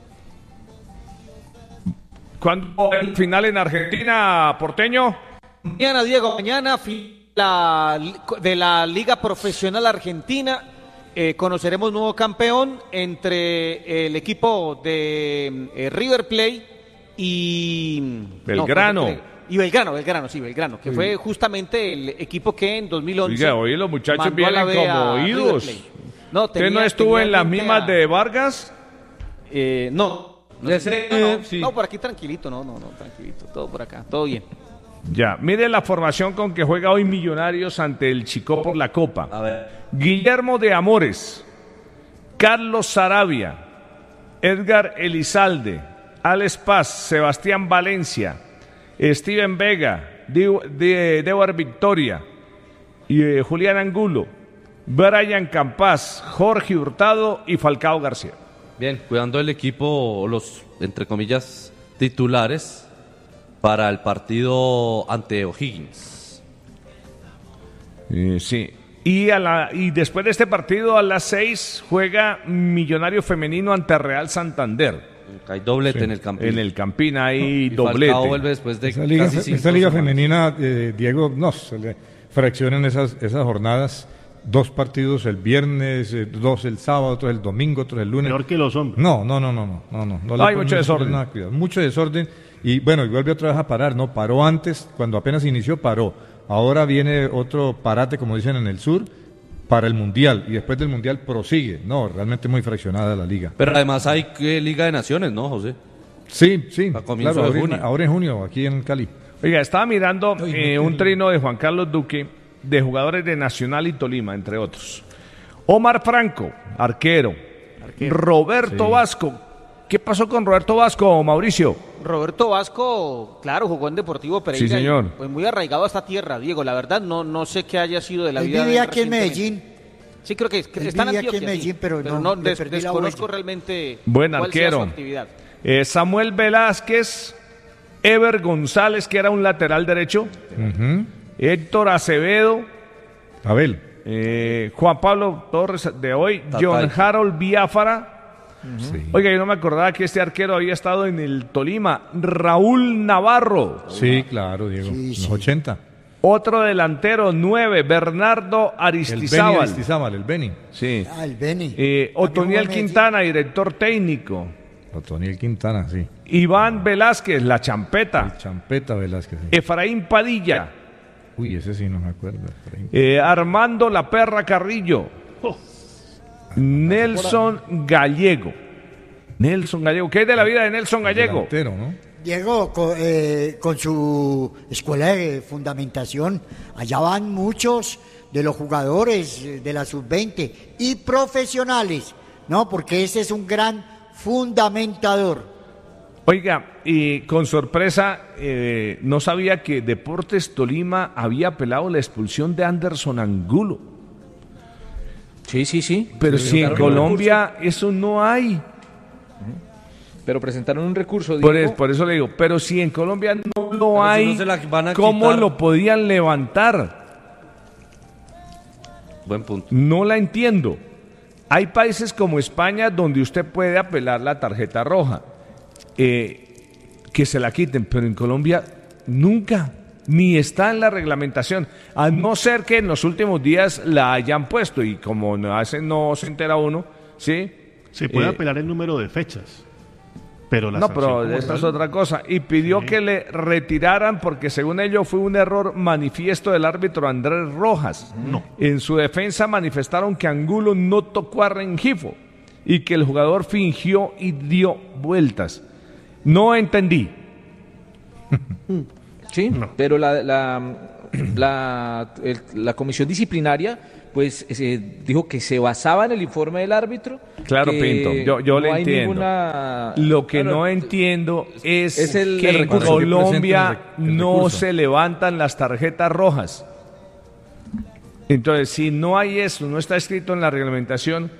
¿Cuándo el final en Argentina, Porteño? Mañana, Diego, mañana la, de la Liga Profesional Argentina. Eh, conoceremos nuevo campeón entre el equipo de eh, River Plate y Belgrano. No, y Belgrano, Belgrano, sí, Belgrano, que sí. Fue justamente el equipo que en dos mil once. Oiga, oye, los muchachos vienen como oídos. No, tenía, ¿Usted no estuvo en las mismas a... de Vargas? Eh, no. No, no, no, sí. no, por aquí tranquilito, no, no, no, tranquilito, todo por acá, todo bien. Ya, mire la formación con que juega hoy Millonarios ante el Chicó por la Copa. A ver. Guillermo de Amores, Carlos Saravia, Edgar Elizalde, Alex Paz, Sebastián Valencia, Steven Vega, Dewar Victoria, y, eh, Julián Angulo, Brian Campas, Jorge Hurtado y Falcao García. Bien, cuidando el equipo, los, entre comillas, titulares para el partido ante O'Higgins. Eh, sí. Y, a la, y después de este partido, a las seis, juega Millonario Femenino ante Real Santander. Hay doblete sí. en el Campín. En el Campín hay y doblete. Falcao vuelve después de esa liga, casi cinco esa liga semanas. femenina, eh, Diego, no, se le fraccionan esas, esas jornadas. Dos partidos el viernes, eh, dos el sábado, otros el domingo, otros el lunes. Peor que los hombres. No, no, no, no, no, no, no, no le hay mucho desorden. Nada, mucho desorden. Y bueno, y vuelve otra vez a parar, ¿no? Paró antes, cuando apenas inició, paró. Ahora viene otro parate, como dicen en el sur, para el Mundial. Y después del Mundial prosigue. No, realmente muy fraccionada la liga. Pero además hay eh, Liga de Naciones, ¿no, José? Sí, sí. A comienzo claro, de ahora, junio. ahora en junio, aquí en Cali. Oiga, estaba mirando eh, un trino de Juan Carlos Duque, de jugadores de Nacional y Tolima, entre otros. Omar Franco, arquero. arquero. Roberto sí. Vasco. ¿Qué pasó con Roberto Vasco, Mauricio? Roberto Vasco, claro, jugó en Deportivo Pereira. Sí, señor. Y, pues muy arraigado a esta tierra, Diego. La verdad, no, no sé qué haya sido de la Él vida. Vivía aquí en Medellín. Sí, creo que, que está en Antioquia, aquí en Medellín, sí, pero, pero no, no des, desconozco realmente Buen cuál arquero. sea su actividad. Eh, Samuel Velázquez, Ever González, que era un lateral derecho, uh-huh. Héctor Acevedo, Abel, eh, Juan Pablo Torres de hoy, Tatay. John Harold Biafara. Uh-huh. Sí. Oiga, yo no me acordaba que este arquero había estado en el Tolima, Raúl Navarro. Sí, claro, Diego, sí, en sí. los ochenta. Otro delantero, nueve, Bernardo Aristizábal. El Beni Aristizábal, el Beni. Sí. Ah, el Beni. Eh, Otoniel Quintana, director técnico. Otoniel Quintana, sí. Iván Velázquez, la champeta. El Champeta Velázquez. Sí. Efraín Padilla. Uy, ese sí no me acuerdo. Eh, Armando La Perra Carrillo. Oh. Nelson Gallego. Nelson Gallego. ¿Qué es de la vida de Nelson Gallego? Delantero, ¿no? Diego, con, eh, con su escuela de fundamentación, allá van muchos de los jugadores de la sub veinte y profesionales, ¿no? Porque ese es un gran fundamentador. Oiga, y con sorpresa, eh, no sabía que Deportes Tolima había apelado la expulsión de Anderson Angulo. Sí, sí, sí. Pero sí, si en Colombia eso no hay. Pero presentaron un recurso, por, es, por eso le digo, pero si en Colombia no lo pero hay, si no ¿cómo quitar? Lo podían levantar? Buen punto. No la entiendo. Hay países como España donde usted puede apelar la tarjeta roja, eh, que se la quiten, pero en Colombia nunca, ni está en la reglamentación, a no ser que en los últimos días la hayan puesto, y como no, hace, no se entera uno, ¿sí? Se puede eh, apelar el número de fechas. Pero la no, pero esta es otra cosa. Y pidió sí. que le retiraran porque según ello fue un error manifiesto del árbitro Andrés Rojas. No. En su defensa manifestaron que Angulo no tocó a Rengifo y que el jugador fingió y dio vueltas. No entendí. Sí, no. Pero la, la, la, el, la comisión disciplinaria pues eh, dijo que se basaba en el informe del árbitro. Claro, que Pinto, yo, yo no le entiendo. Ninguna... Lo que claro, no entiendo es, es el, que el en recurso. Colombia el, el no se levantan las tarjetas rojas. Entonces, si no hay eso, no está escrito en la reglamentación,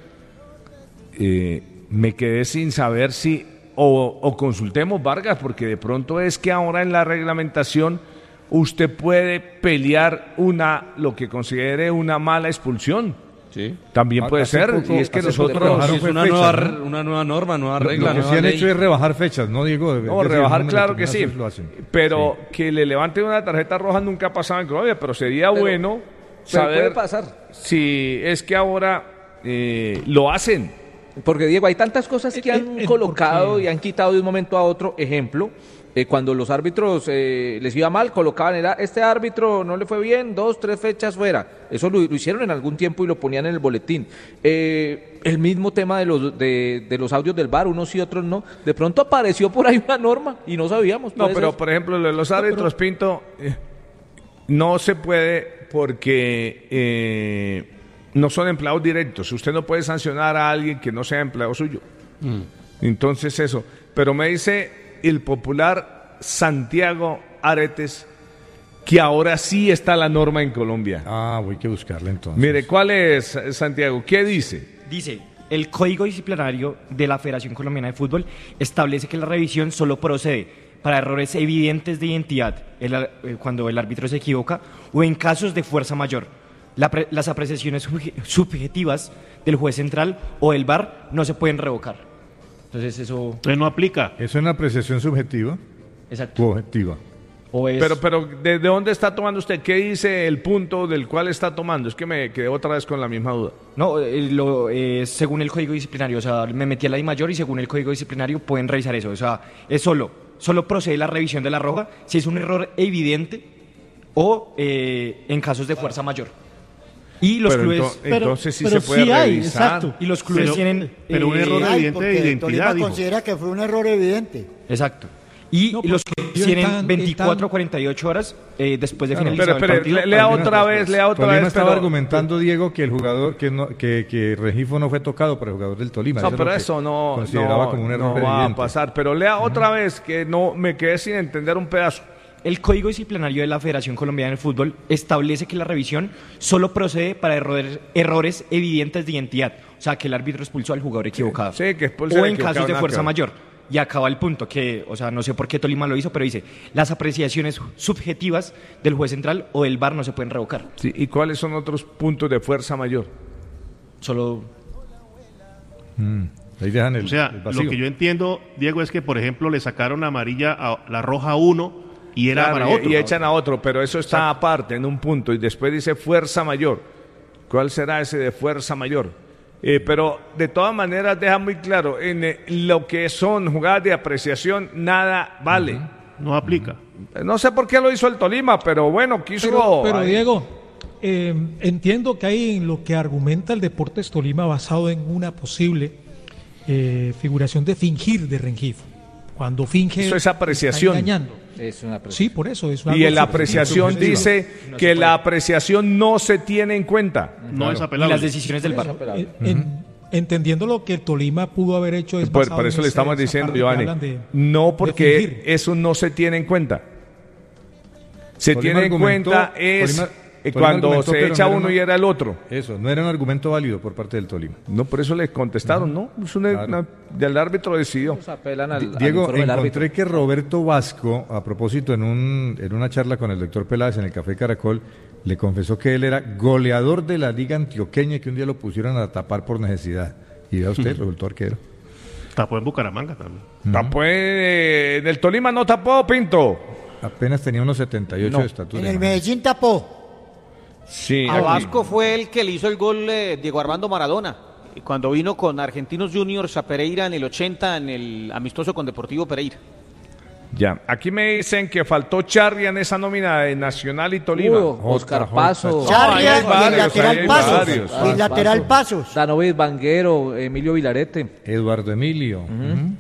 eh, me quedé sin saber si, o, o consultemos Vargas, porque de pronto es que ahora en la reglamentación usted puede pelear una, lo que considere una mala expulsión. Sí. También puede Hace ser, poco- y es que hace nosotros... poco Sí, es fue una, fecha, nueva, ¿no? una nueva norma, nueva Lo, regla. lo que nueva sí han ley. hecho es rebajar fechas, ¿no, Diego? Es No, decir, rebajar, número claro que sí. determinado, lo hacen. Pero Sí. que le levanten una tarjeta roja nunca ha pasado en Colombia, pero sería Pero- bueno Pero saber puede pasar. si es que ahora eh, lo hacen. Porque, Diego, hay tantas cosas que han Eh, eh, colocado porque- y han quitado de un momento a otro. Ejemplo, eh, cuando los árbitros eh, les iba mal, colocaban, era, este árbitro no le fue bien, dos, tres fechas fuera. Eso lo, lo hicieron en algún tiempo y lo ponían en el boletín. Eh, el mismo tema de los, de, de los audios del V A R, unos sí, otros no. De pronto apareció por ahí una norma y no sabíamos. No, puede pero ser. por ejemplo, lo de los árbitros, Pinto, eh, no se puede porque eh, no son empleados directos. Usted no puede sancionar a alguien que no sea empleado suyo. Entonces eso. Pero me dice el popular Santiago Aretes que ahora sí está la norma en Colombia. Ah, voy a que buscarla entonces. Mire, ¿cuál es, Santiago? ¿Qué dice? Dice, el Código Disciplinario de la Federación Colombiana de Fútbol establece que la revisión solo procede para errores evidentes de identidad, el ar- eh, cuando el árbitro se equivoca, o en casos de fuerza mayor. La pre- las apreciaciones subje- subjetivas del juez central o del V A R no se pueden revocar. Entonces eso... Entonces no aplica. ¿Eso es una apreciación subjetiva Exacto. u objetiva? O es... Pero, pero ¿de, de dónde está tomando usted? ¿Qué dice el punto del cual está tomando? Es que me quedé otra vez con la misma duda. No, eh, lo, eh, según el Código Disciplinario, o sea, me metí a la I mayor y según el Código Disciplinario pueden revisar eso. O sea, es solo, solo procede la revisión de la roja si es un error evidente o eh, en casos de fuerza mayor. Y los Pero clubes... ento- Pero- entonces sí pero se puede sí hay, revisar. exacto. Y los clubes Pero- tienen... pero un eh, error Ay, evidente porque de identidad, Tolima dijo. considera que fue un error evidente. Exacto. Y No, los porque clubes tienen están- veinticuatro están- a cuarenta y ocho horas eh, después de Claro, finalizar Pero, el pero partido. le- lea para otra tener vez, lea otra Tolima vez. estaba pero- argumentando, Diego, que el jugador, que, no, que, que Regifo no fue tocado por el jugador del Tolima. No, es pero lo que eso no, consideraba no, como un no error va a evidente. pasar. Pero lea otra vez, que no me quedé sin entender un pedazo. El Código Disciplinario de la Federación Colombiana de Fútbol establece que la revisión solo procede para errores, errores evidentes de identidad, o sea, que el árbitro expulsó al jugador equivocado. sí, que expulse o al en equivocado, casos de nada fuerza que ver. mayor. Y acaba el punto, que, o sea, no sé por qué Tolima lo hizo, pero dice, las apreciaciones subjetivas del juez central o del V A R no se pueden revocar. Sí, ¿y cuáles son otros puntos de fuerza mayor? Solo... Mm, ahí dejan el, O sea, el vacío. lo que yo entiendo, Diego, es que, por ejemplo, le sacaron amarilla a la roja a uno y era Claro, para y, otro. y echan a otro, pero eso está aparte, en un punto, y después dice fuerza mayor. ¿Cuál será ese de fuerza mayor? Eh, pero de todas maneras deja muy claro, en eh, lo que son jugadas de apreciación, nada vale. No aplica. No sé por qué lo hizo el Tolima, pero bueno, quiso... Pero, pero, ahí. Diego, eh, entiendo que hay en lo que argumenta el Deportes Tolima basado en una posible eh, figuración de fingir de Rengifo. Cuando finge... Eso es apreciación. está engañando. Es una presión. Sí, por eso. Es Y algo en la subjetivo. apreciación Subjetivo. dice que la apreciación no se tiene en cuenta. No es Y apelable. las decisiones del V A R. Eh, en- entendiendo lo que el Tolima pudo haber hecho es Por, basado por en eso le ese- estamos esa diciendo, parte que Giovanni, hablan de- no de porque fingir. eso no se tiene en cuenta. Se Tolima tiene en argumentó- cuenta es Tolima- eh, Tolima cuando argumentó, se pero echa no era uno una- y era el otro. Eso, no era un argumento válido por parte del Tolima. No, por eso le contestaron, ¿no? Es una, Claro. una- del árbitro decidió. Nos apelan al, al Diego, informe del encontré árbitro. que Roberto Vasco, a propósito, en, un, en una charla con el doctor Peláez en el Café Caracol, le confesó que él era goleador de la Liga Antioqueña y que un día lo pusieron a tapar por necesidad. Y vea usted, resultó arquero. Tapó en Bucaramanga también. Tapó en el Tolima, no tapó, Pinto. Apenas tenía unos setenta y ocho No. de estatura. En el imagínate. Medellín tapó. Sí. A Vasco fue el que le hizo el gol eh, Diego Armando Maradona. Y cuando vino con Argentinos Juniors a Pereira en el ochenta, en el amistoso con Deportivo Pereira. Ya, aquí me dicen que faltó Charria en esa nómina de Nacional y Tolima. Hugo, Oscar Jota, Paso, Jota. No, ahí Charria hay y el varios, ahí lateral hay Pasos. varios. Y el lateral Pasos. Danovis Vanguero, Emilio Vilarete, Eduardo Emilio. Ujú.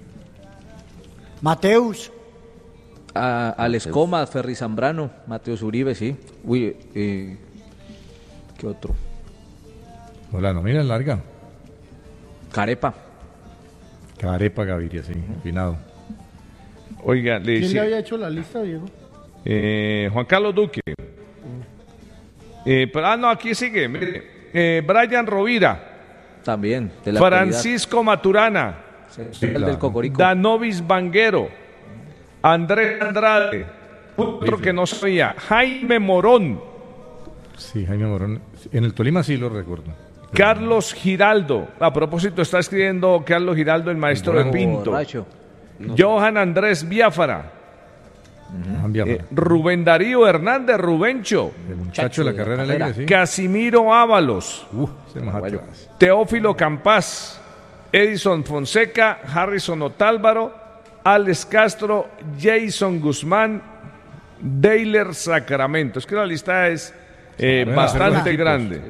Mateus. a, Alex Comas, Ferry Zambrano, Mateos Uribe, sí. Uy, eh, ¿qué otro? No, la nómina es larga. Carepa. Carepa Gaviria, sí, afinado. Oiga, le ¿Quién le decía, había hecho la lista, Diego? eh, Juan Carlos Duque. Eh, pero, ah, no, aquí sigue. Mire, eh, Brian Rovira. También. De la Francisco Maturana. Sí, sí, el del Cocorico. Danovis Vanguero. Andrés Andrade. Otro que no sabía. Jaime Morón. Sí, Jaime Morón. En el Tolima sí lo recuerdo. Carlos Giraldo. A propósito, está escribiendo Carlos Giraldo, el maestro de Pinto. No. Johan Andrés Biafara. Uh-huh. eh, Rubén Darío Hernández Rubencho. El muchacho de la carrera alegre, sí. Casimiro Ábalos. Uh, Teófilo Campás. Edison Fonseca. Harrison Otálvaro. Alex Castro. Jason Guzmán. Deiler Sacramento. Es que la lista es eh, sí, bastante grande.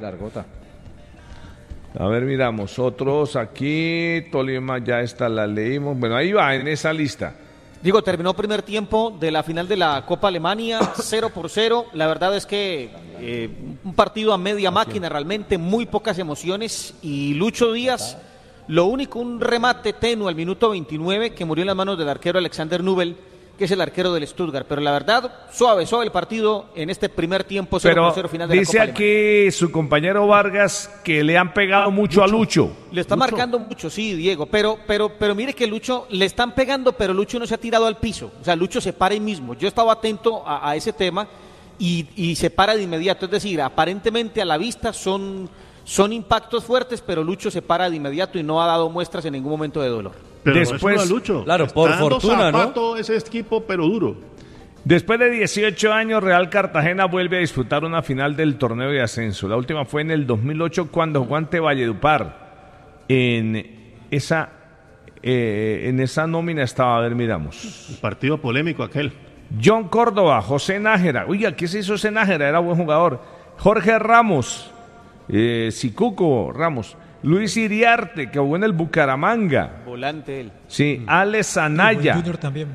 A ver, miramos otros aquí. Tolima ya está, la leímos. Bueno, ahí va en esa lista. Digo, terminó primer tiempo de la final de la Copa Alemania, cero por cero. La verdad es que eh, un partido a media máquina, realmente muy pocas emociones. Y Lucho Díaz, lo único, un remate tenue al minuto veintinueve que murió en las manos del arquero Alexander Nubel, que es el arquero del Stuttgart. Pero la verdad, suave, suave el partido en este primer tiempo, cero por cero final de la Copa Alemania. Dice aquí su compañero Vargas que le han pegado mucho, mucho a Lucho. Le está Lucho. marcando mucho, sí, Diego, pero, pero, pero mire que Lucho, le están pegando, pero Lucho no se ha tirado al piso. O sea, Lucho se para ahí mismo. Yo estaba atento a, a ese tema y, y se para de inmediato. Es decir, aparentemente a la vista son, son impactos fuertes, pero Lucho se para de inmediato y no ha dado muestras en ningún momento de dolor. Pero después, no es Lucho. Claro, está por fortuna, zapato, ¿no? Ese equipo, pero duro. Después de dieciocho años, Real Cartagena vuelve a disputar una final del torneo de ascenso. La última fue en el dos mil ocho cuando jugó ante Valledupar. En esa, eh, en esa nómina estaba, a ver, miramos. El partido polémico aquel. John Córdoba, José Nájera. Uy, ¿qué se hizo José Nájera? Era buen jugador. Jorge Ramos, eh, Sicuco Ramos. Luis Iriarte, que jugó en el Bucaramanga. Volante él. Sí, Alex Anaya. Junior también.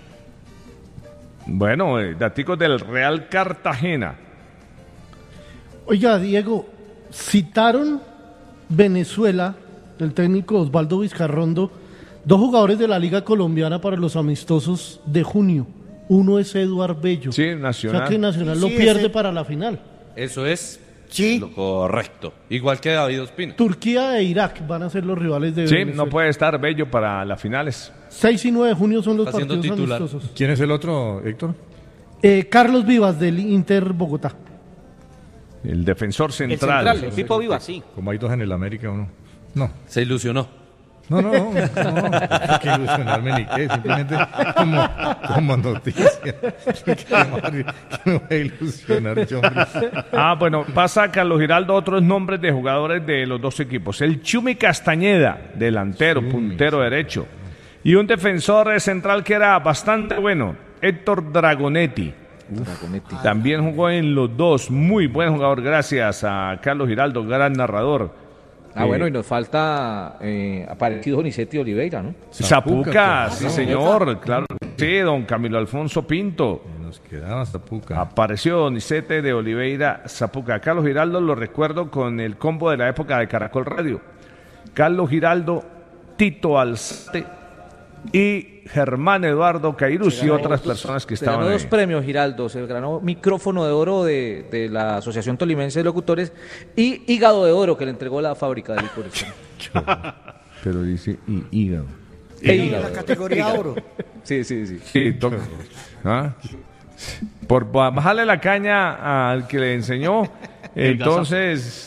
Bueno, eh, daticos del Real Cartagena. Oiga, Diego, citaron Venezuela, el técnico Osvaldo Vizcarrondo, dos jugadores de la Liga Colombiana para los amistosos de junio. Uno es Eduard Bello. Sí, Nacional. O sea que Nacional Sí, lo sí, pierde ese... para la final. Eso es Sí. lo correcto. Igual que David Ospina. Turquía e Irak van a ser los rivales de Sí, Venezuela. no puede estar Bello para las finales. seis y nueve de junio son los Está siendo partidos titular. amistosos. ¿Quién es el otro, Héctor? Eh, Carlos Vivas del Inter Bogotá. El defensor El central. central, el Pipo Viva, sí. Como hay dos en el América, uno. No. Se ilusionó. No, no, no, no, que ilusionarme ni qué, simplemente como, como noticia. Que me voy a ilusionar yo, hombre. Ah, bueno, pasa Carlos Giraldo otros nombres de jugadores de los dos equipos. El Chumi Castañeda, delantero, Chumi, puntero derecho. Y un defensor central que era bastante bueno, Héctor Dragonetti. Dragonetti. También jugó en los dos, muy buen jugador, gracias a Carlos Giraldo, gran narrador. Ah, eh, bueno, y nos falta eh, aparecido Donizetti Oliveira, ¿no? Zapuca, sí, no, señor, claro. Sí, don Camilo Alfonso Pinto. Nos quedaba Zapuca. Apareció Donizete de Oliveira Zapuca. Carlos Giraldo lo recuerdo con el combo de la época de Caracol Radio. Carlos Giraldo, Tito Alzate y Germán Eduardo Cairuz y otras dos, personas que se estaban ganó ahí. dos premios Giraldo, se ganó micrófono de oro de, de la Asociación Tolimense de Locutores y hígado de oro que le entregó la fábrica de licores. Pero dice y, hígado. E En hígado. la categoría oro. Sí, sí, sí. Sí, toca. ¿Ah? Por bajarle la caña al que le enseñó, entonces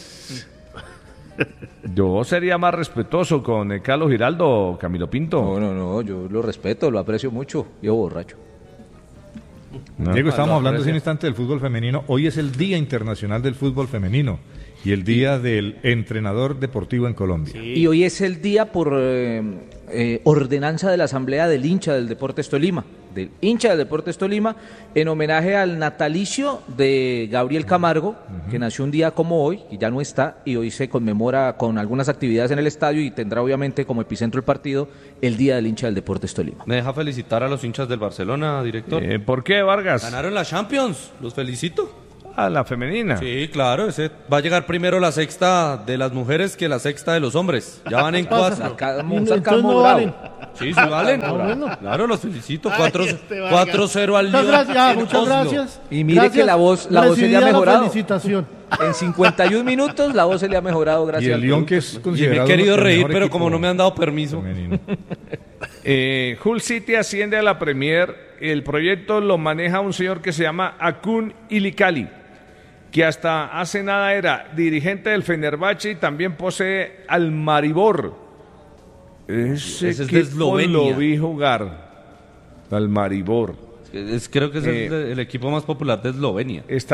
yo sería más respetuoso con eh, Carlos Giraldo o Camilo Pinto. No, no, no, yo lo respeto, lo aprecio mucho. Yo borracho. No. Diego, estábamos No, hablando hace aprecia. un instante del fútbol femenino. Hoy es el Día Internacional del Fútbol Femenino y el Día del Entrenador Deportivo en Colombia. Sí. Y hoy es el día por eh, eh, ordenanza de la Asamblea del hincha del Deportes Tolima, del hincha del Deportes Tolima, en homenaje al natalicio de Gabriel Camargo, uh-huh. que nació un día como hoy, y ya no está, y hoy se conmemora con algunas actividades en el estadio y tendrá obviamente como epicentro el partido el Día del hincha del Deportes Tolima. ¿Me deja felicitar a los hinchas del Barcelona, director? Eh, ¿Por qué, Vargas? Ganaron la Champions, los felicito. A la femenina. Sí, claro, ese va a llegar primero la sexta de las mujeres que la sexta de los hombres. Ya van en cuatro. Sacamos, Entonces sacamos no bravo. valen. Sí, sí, valen. Ah, bueno. Claro, los felicito. Ay, cuatro este Vargas. cuatro cero al Muchas Lyon gracias, ah, en muchas Oslo. gracias. Y mire Gracias. que la voz- la voz se le ha Recibida la mejorado. felicitación. En cincuenta y un minutos la voz se le ha mejorado Y gracias el al Lyon, producto. que es Y me considerado he querido el reír, mejor pero equipo como no me han dado permiso. femenino. Eh, Hull City asciende a la Premier. El proyecto lo maneja un señor que se llama Akun Ilikali, que hasta hace nada era dirigente del Fenerbahce y también posee al Maribor. Ese, Ese es de equipo Eslovenia. lo vi jugar. Al Maribor. Es- creo que es Eh, el, el equipo más popular de Eslovenia. Está